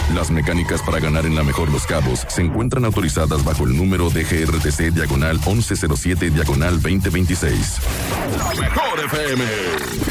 Las mecánicas para ganar en la Mejor Los Cabos se encuentran autorizadas bajo el número DGRTC/1107/2026. La Mejor FM.